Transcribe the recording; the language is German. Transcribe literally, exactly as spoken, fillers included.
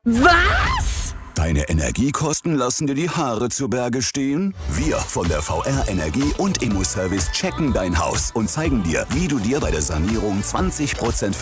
Was? Deine Energiekosten lassen dir die Haare zu Berge stehen? Wir von der V R Energie und Immo Service checken dein Haus und zeigen dir, wie du dir bei der Sanierung zwanzig Prozent